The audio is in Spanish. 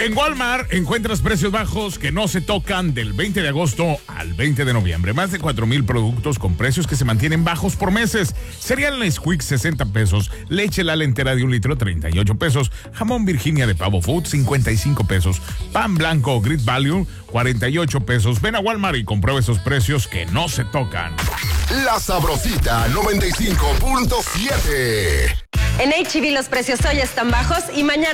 En Walmart encuentras precios bajos que no se tocan del 20 de agosto al 20 de noviembre. Más de 4,000 productos con precios que se mantienen bajos por meses. Cereal Nesquik, 60 pesos. Leche Lala entera de 1 litro, 38 pesos. Jamón Virginia de Pavo Food, 55 pesos. Pan blanco Great Value, 48 pesos. Ven a Walmart y comprueba esos precios que no se tocan. La Sabrosita 95.7. En H-E-B los precios hoy están bajos y mañana